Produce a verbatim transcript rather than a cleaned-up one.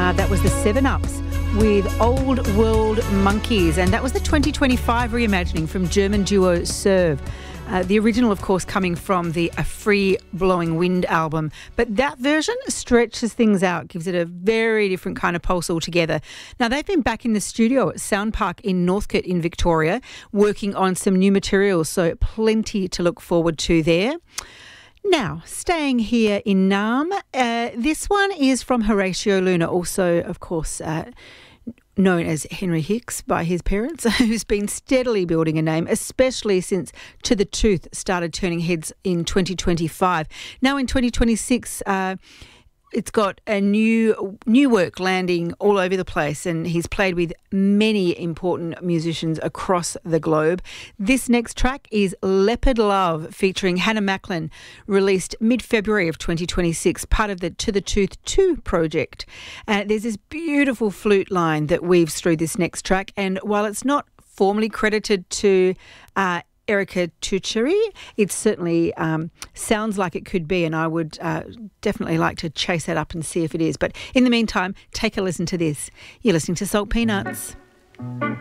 Uh, that was the Seven Ups with Old World Monkeys, and that was the twenty twenty-five reimagining from German duo Serve. Uh, the original, of course, coming from the A Free Blowing Wind album. But that version stretches things out, gives it a very different kind of pulse altogether. Now, they've been back in the studio at Sound Park in Northcote in Victoria, working on some new materials, so plenty to look forward to there. Now, staying here in Naarm, uh, this one is from Horatio Luna, also, of course, uh, known as Henry Hicks by his parents, who's been steadily building a name, especially since To the Tooth started turning heads in twenty twenty-five. Now in twenty twenty-six, uh, it's got a new new work landing all over the place, and he's played with many important musicians across the globe. This next track is Leopard Love, featuring Hannah Macklin, released mid-February of twenty twenty-six, part of the To the Tooth two project. Uh, there's this beautiful flute line that weaves through this next track, and while it's not formally credited to uh, Erica Tuccieri, it certainly um, sounds like it could be, and I would uh, definitely like to chase that up and see if it is. But in the meantime, take a listen to this. You're listening to Salt Peanuts.